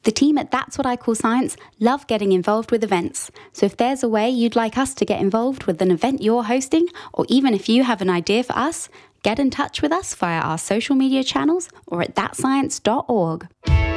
The team at That's What I Call Science love getting involved with events. So if there's a way you'd like us to get involved with an event you're hosting, or even if you have an idea for us, get in touch with us via our social media channels or at thatscience.org.